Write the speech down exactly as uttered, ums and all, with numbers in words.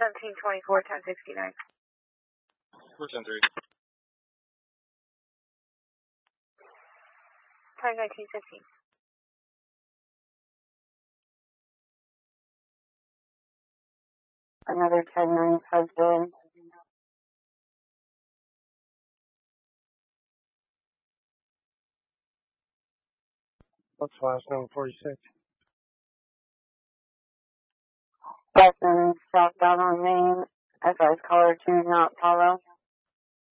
seventeen twenty-four, ten sixty-nine. four ten three. Time nineteen fifteen. Another ten ninety-five billion. What's last number forty-six? Boston, southbound on Main, S S caller two, not follow.